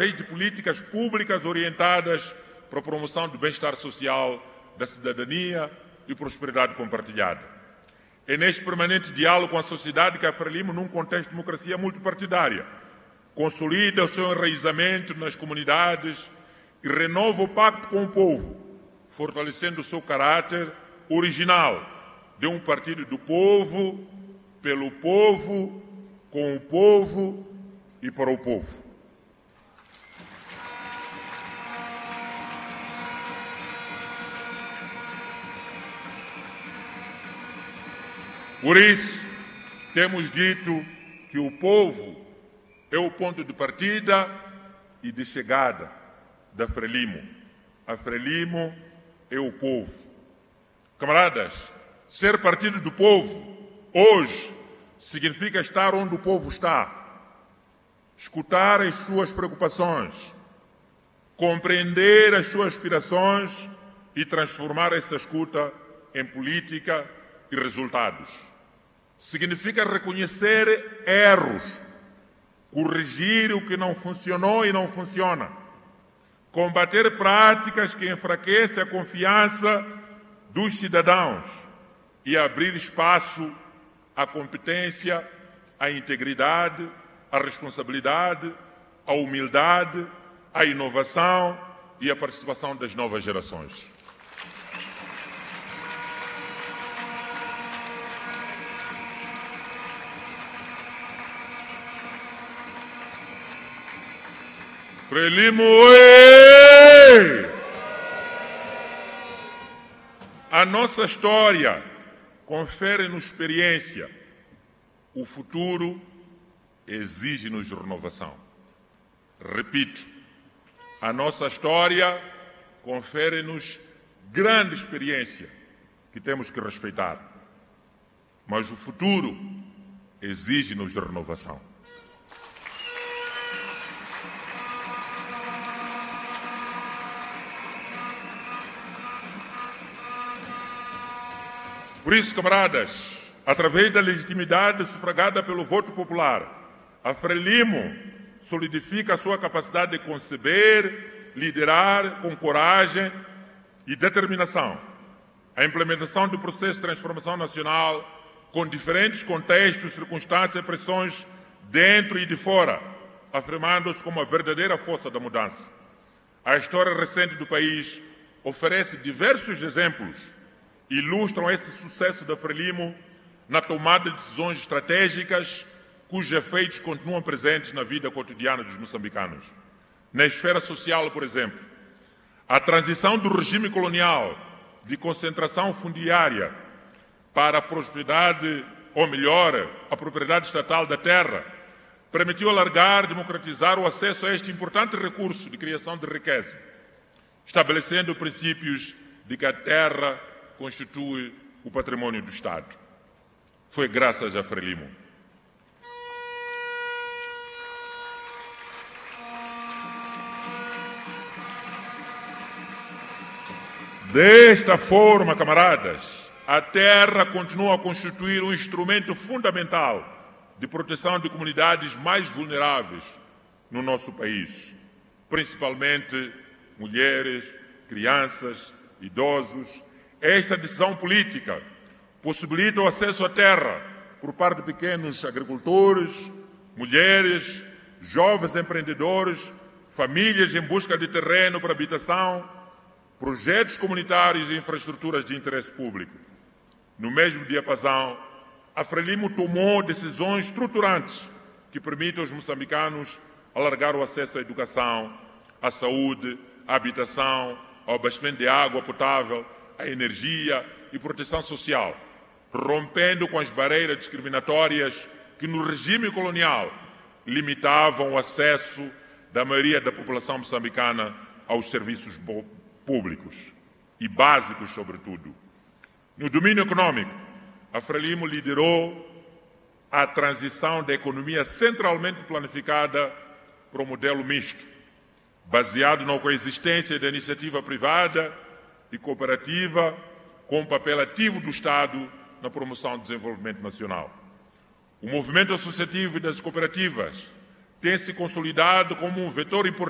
de políticas públicas orientadas para a promoção do bem-estar social, da cidadania e prosperidade compartilhada. É neste permanente diálogo com a sociedade que a Frelimo, num contexto de democracia multipartidária, consolida o seu enraizamento nas comunidades e renova o pacto com o povo, fortalecendo o seu caráter original de um partido do povo, pelo povo, com o povo e para o povo. Por isso, temos dito que o povo é o ponto de partida e de chegada da Frelimo. A Frelimo é o povo. Camaradas, ser partido do povo hoje significa estar onde o povo está, escutar as suas preocupações, compreender as suas aspirações e transformar essa escuta em política e resultados. Significa reconhecer erros, corrigir o que não funcionou e não funciona, combater práticas que enfraquecem a confiança dos cidadãos e abrir espaço à competência, à integridade, à responsabilidade, à humildade, à inovação e à participação das novas gerações. Frelimo, a nossa história confere-nos experiência. O futuro exige-nos renovação. Repito, a nossa história confere-nos grande experiência que temos que respeitar. Mas o futuro exige-nos renovação. Por isso, camaradas, através da legitimidade sufragada pelo voto popular, a Frelimo solidifica a sua capacidade de conceber, liderar com coragem e determinação a implementação do processo de transformação nacional com diferentes contextos, circunstâncias e pressões dentro e de fora, afirmando-se como a verdadeira força da mudança. A história recente do país oferece diversos exemplos ilustram esse sucesso da Frelimo na tomada de decisões estratégicas cujos efeitos continuam presentes na vida cotidiana dos moçambicanos. Na esfera social, por exemplo, a transição do regime colonial de concentração fundiária para a prosperidade, ou melhor, a propriedade estatal da terra, permitiu alargar, democratizar o acesso a este importante recurso de criação de riqueza, estabelecendo princípios de que a terra constitui o patrimônio do Estado. Foi graças a Frelimo. Desta forma, camaradas, a terra continua a constituir um instrumento fundamental de proteção de comunidades mais vulneráveis no nosso país, principalmente mulheres, crianças, idosos. Esta decisão política possibilita o acesso à terra por parte de pequenos agricultores, mulheres, jovens empreendedores, famílias em busca de terreno para habitação, projetos comunitários e infraestruturas de interesse público. No mesmo diapasão, a Frelimo tomou decisões estruturantes que permitem aos moçambicanos alargar o acesso à educação, à saúde, à habitação, ao abastecimento de água potável, à energia e proteção social, rompendo com as barreiras discriminatórias que no regime colonial limitavam o acesso da maioria da população moçambicana aos serviços públicos e básicos, sobretudo. No domínio econômico, a Frelimo liderou a transição da economia centralmente planificada para o modelo misto, baseado na coexistência da iniciativa privada e cooperativa, com o papel ativo do Estado na promoção do desenvolvimento nacional. O movimento associativo e das cooperativas tem se consolidado como um vetor importante